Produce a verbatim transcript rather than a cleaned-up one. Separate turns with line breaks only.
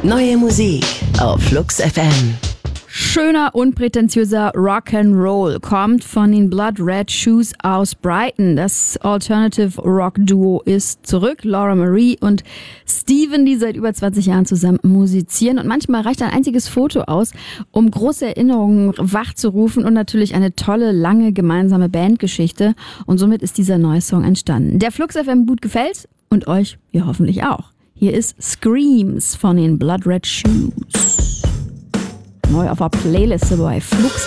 Neue Musik auf Flux F M.
Schöner, unprätentiöser Rock'n'Roll kommt von den Blood Red Shoes aus Brighton. Das Alternative Rock Duo ist zurück. Laura Marie und Steven, die seit über zwanzig Jahren zusammen musizieren. Und manchmal reicht ein einziges Foto aus, um große Erinnerungen wachzurufen und natürlich eine tolle, lange gemeinsame Bandgeschichte. Und somit ist dieser neue Song entstanden, der Flux F M gut gefällt und euch ja hoffentlich auch. Hier ist Screams von den Blood Red Shoes. Neu auf der Playlist bei Flux.